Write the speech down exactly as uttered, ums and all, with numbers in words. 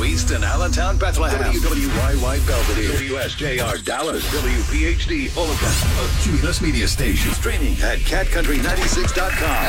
East and Allentown, Bethlehem. W W Y Y Belvedere. W S J R Dallas. W P H D Omaha. A Cumulus Media Station. Streaming at cat country ninety six dot com.